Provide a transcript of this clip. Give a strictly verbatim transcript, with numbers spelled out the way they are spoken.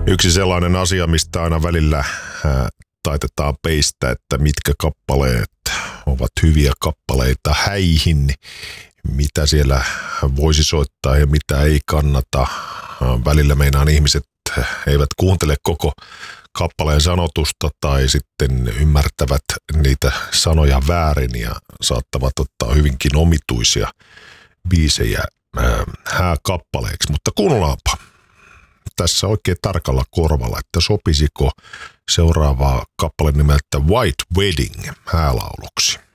Yksi sellainen asia, mistä aina välillä ää, taitetaan peistä, että mitkä kappaleet ovat hyviä kappaleita häihin, mitä siellä voisi soittaa ja mitä ei kannata. Välillä meinaan ihmiset eivät kuuntele koko kappaleen sanotusta tai sitten ymmärtävät niitä sanoja väärin ja saattavat ottaa hyvinkin omituisia biisejä ää, hääkappaleeksi, mutta kuunnellaanpa tässä oikein tarkalla korvalla, että sopisiko seuraavaa kappale nimeltä White Wedding häälauluksi.